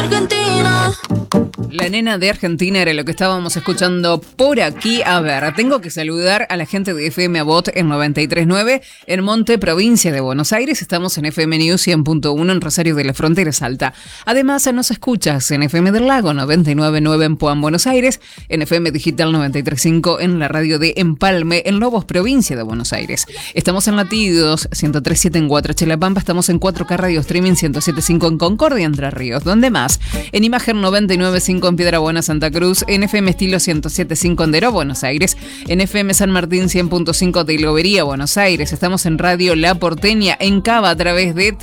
Argentina. La nena de Argentina era lo que estábamos escuchando por aquí. A ver, tengo que saludar a la gente de FM Abot en 93.9 en Monte, provincia de Buenos Aires. Estamos en FM News 100.1 en Rosario de la Frontera Salta. Además, nos escuchas en FM del Lago 99.9 en Puan, Buenos Aires, en FM Digital 93.5 en la radio de Empalme, en Lobos, provincia de Buenos Aires. Estamos en Latidos 103.7 en Guatrache, La Pampa. Estamos en 4K Radio Streaming 107.5 en Concordia, Entre Ríos. ¿Dónde más? En Imagen 99.5 en Piedra Buena, Santa Cruz, en FM Estilo 107.5 en Deró, Buenos Aires, en FM San Martín 100.5 de Lobería, Buenos Aires. Estamos en Radio La Porteña en Cava a través de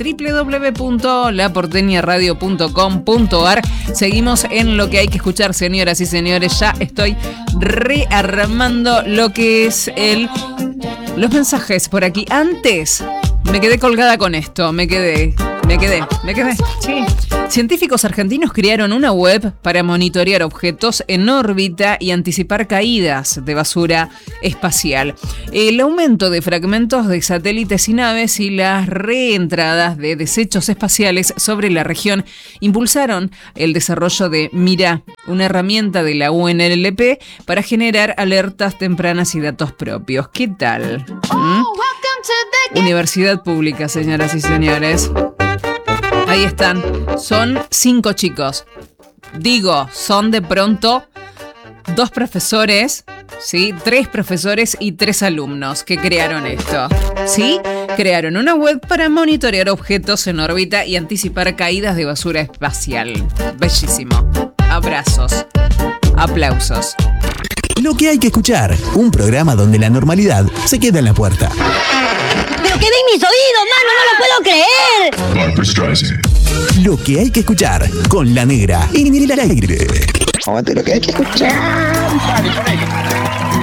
www.laporteñaradio.com.ar. Seguimos en lo que hay que escuchar, señoras y señores. Ya estoy rearmando lo que es los mensajes por aquí. Antes me quedé colgada con esto, me quedé. Sí. Científicos argentinos crearon una web para monitorear objetos en órbita y anticipar caídas de basura espacial. El aumento de fragmentos de satélites y naves y las reentradas de desechos espaciales sobre la región impulsaron el desarrollo de Mira, una herramienta de la UNLP para generar alertas tempranas y datos propios. ¿Qué tal? Universidad pública, señoras y señores. Ahí están, son 5 chicos. Digo, son de pronto 2 profesores, ¿sí? 3 profesores y 3 alumnos que crearon esto, ¿sí? Crearon una web para monitorear objetos en órbita y anticipar caídas de basura espacial. Bellísimo. Abrazos. Aplausos. Lo que hay que escuchar, un programa donde la normalidad se queda en la puerta. ¡Pero qué ven mis oídos, mano! ¡No lo puedo creer! Barbra Streisand. Lo que hay que escuchar con la negra en el aire. Aguante lo que hay que escuchar.